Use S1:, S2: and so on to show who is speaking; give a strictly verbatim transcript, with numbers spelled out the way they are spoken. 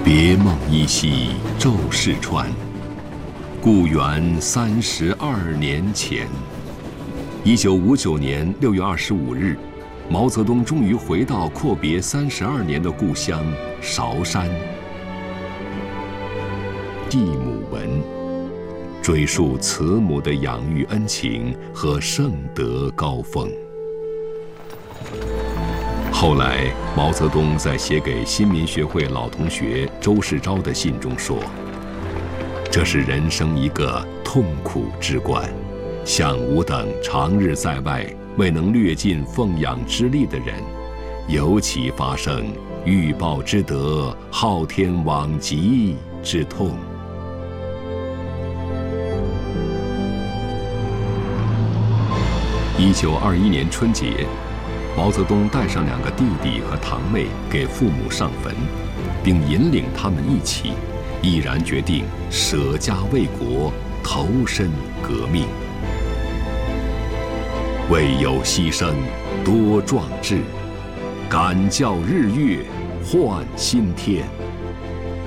S1: 别梦依稀骤逝川，故园三十二年前。一九五九年六月二十五日，毛泽东终于回到阔别三十二年的故乡韶山。继母文，追溯慈母的养育恩情和圣德高峰。后来，毛泽东在写给新民学会老同学周世钊的信中说：“这是人生一个痛苦之关，像吾等长日在外，未能略尽奉养之力的人，尤其发生欲报之德，昊天罔极之痛。”一九二一年春节，毛泽东带上两个弟弟和堂妹给父母上坟，并引领他们一起，毅然决定舍家为国，投身革命。为有牺牲，多壮志，敢教日月，换新天。